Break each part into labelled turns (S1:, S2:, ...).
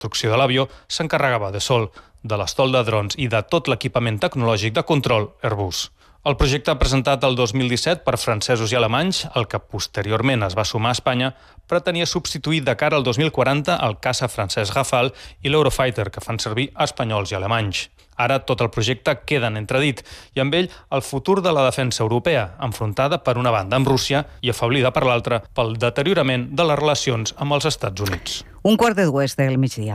S1: construcció de l'avió s'encarregava de Sol, de l'estol de drons i de tot l'equipament tecnològic de control Airbus. El projecte presentat el 2017 per francesos i alemanys, el que posteriorment es va sumar a Espanya, pretenia substituir de cara al 2040 el caça francès Rafale i l'Eurofighter, que fan servir espanyols i alemanys. Ara tot el projecte queda en entredit i amb ell el futur de la defensa europea, enfrontada per una banda amb Rússia i afablida per l'altra pel deteriorament de les relacions amb els Estats Units.
S2: 1:45 del migdia.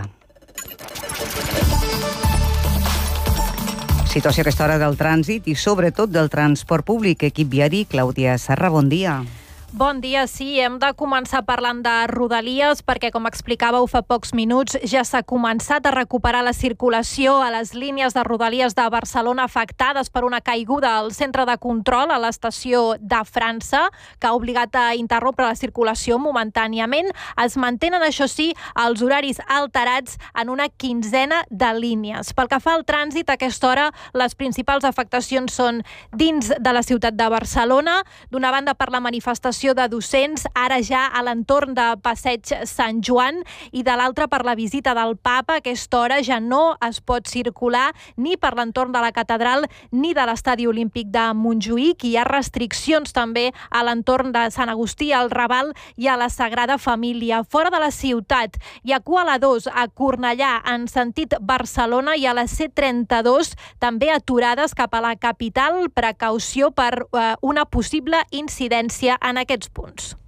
S2: Situació a aquesta hora del trànsit i sobretot del transport públic. Equip viari, Clàudia Serra, bon dia.
S3: Bon dia, sí. Hem de començar parlant de Rodalies perquè, com explicàveu fa pocs minuts, ja s'ha començat a recuperar la circulació a les línies de Rodalies de Barcelona afectades per una caiguda al centre de control a l'estació de França, que ha obligat a interrompre la circulació momentàniament. Es mantenen, això sí, els horaris alterats en una quinzena de línies. Pel que fa al trànsit, a aquesta hora les principals afectacions són dins de la ciutat de Barcelona, d'una banda per la manifestació de docents, ara ja a l'entorn de Passeig Sant Joan, i de l'altra per la visita del Papa. A aquesta hora ja no es pot circular ni per l'entorn de la catedral ni de l'Estadi Olímpic de Montjuïc. Hi ha restriccions també a l'entorn de Sant Agustí, al Raval i a la Sagrada Família. Fora de la ciutat hi ha cua a la 2 a Cornellà en sentit Barcelona i a la C32 també aturades cap a la capital. Precaució per una possible incidència en aquests punts.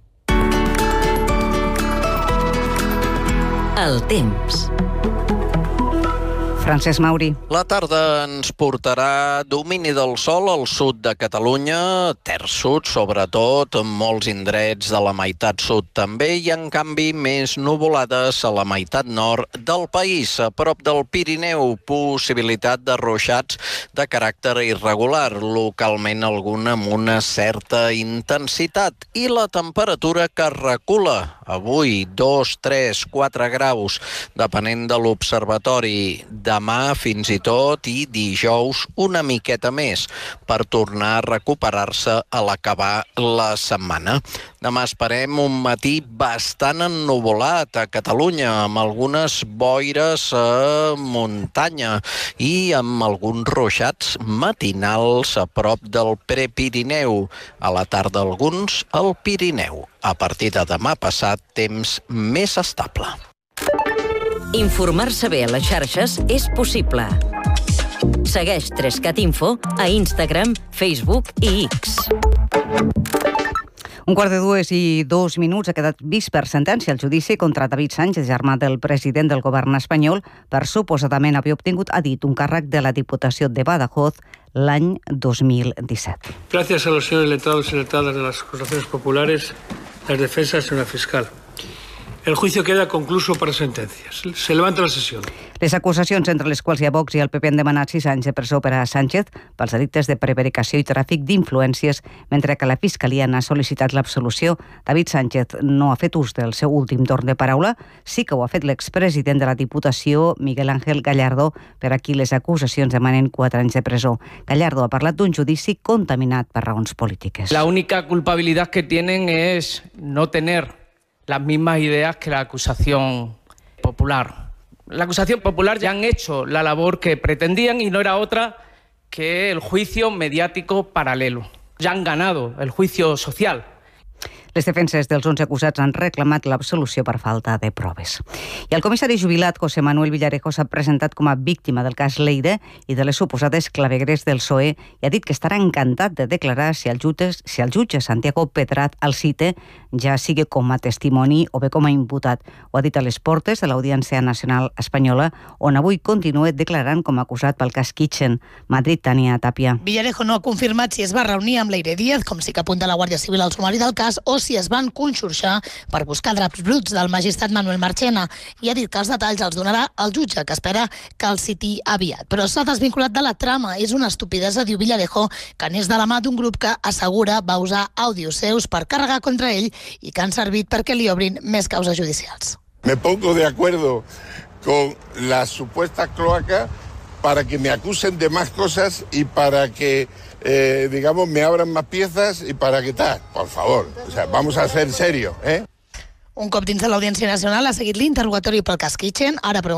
S4: El temps.
S2: Francesc Mauri.
S5: La tarda ens portarà domini del sol al sud de Catalunya, terç sud sobretot, molts indrets de la meitat sud també, i en canvi més nuvolades a la meitat nord del país. A prop del Pirineu, possibilitat de ruixats de caràcter irregular, localment algun amb una certa intensitat. I la temperatura que recula, avui 2, 3, 4 graus, depenent de l'observatori. Demà fins i tot i dijous una miqueta més per tornar a recuperar-se a l'acabar la setmana. Demà esperem un matí bastant ennuvolat a Catalunya, amb algunes boires a muntanya i amb alguns ruixats matinals a prop del Prepirineu. A la tarda alguns al Pirineu. A partir de demà passat, temps més estable.
S4: Informar-se bé a les xarxes és possible. Segueix 3CAT Info a Instagram, Facebook i X.
S2: 1:42 ha quedat vist per sentència el judici contra David Sánchez, germà del president del govern espanyol, per suposadament haver obtingut, ha dit, un càrrec de la Diputació de Badajoz l'any 2017.
S6: Gracias a los señores letrados y letradas de las acusaciones populares, las defensas, señora fiscal. El juicio queda concluso para sentencias. Se levanta la sesión.
S2: Les acusacions, entre les quals hi ha Vox i el PP, han demanat 6 anys de presó per a Sánchez pels delictes de prevaricació i tràfic d'influències, mentre que la Fiscalia n'ha sol·licitat l'absolució. David Sánchez no ha fet ús del seu últim torn de paraula, sí que ho ha fet l'expresident de la Diputació, Miguel Ángel Gallardo, per a qui les acusacions demanen 4 anys de presó. Gallardo ha parlat d'un judici contaminat per raons polítiques.
S7: La única culpabilidad que tienen es no tener las mismas ideas que la acusación popular. La acusación popular ya han hecho la labor que pretendían y no era otra que el juicio mediático paralelo. Ya han ganado el juicio social.
S2: Les defenses dels 11 acusats han reclamat l'absolució per falta de proves. I el comissari jubilat José Manuel Villarejo s'ha presentat com a víctima del cas Lleida i de les suposades clavegueres del PSOE i ha dit que estarà encantat de declarar si el jutge Santiago Pedrat el cite, ja sigui com a testimoni o bé com a imputat. Ho ha dit a les portes de l'Audiència Nacional Espanyola, on avui continua declarant com a acusat pel cas Kitchen. Madrid, Tania Tapia.
S8: Villarejo no ha confirmat si es va reunir amb Leire Díaz, com sí que apunta la Guàrdia Civil al sumari del cas, o si es van conxorxar per buscar draps bruts del magistrat Manuel Marchena, i ha dit que els detalls els donarà el jutge, que espera que el citi aviat. Però s'ha desvinculat de la trama. És una estupidesa, diu Villarejo, que n'és de la mà d'un grup que assegura va usar àudios seus per carregar contra ell i que han servit perquè li obrin més causes judicials.
S9: Me pongo de acuerdo con la supuesta cloaca para que me acusen de más cosas y para que me abran más piezas y para que tal, por favor. O sea, vamos a ser serios, ¿eh?
S8: Un cop dins de l'Audiència Nacional ha seguit l'interrogatori pel cas Kitchen. Ara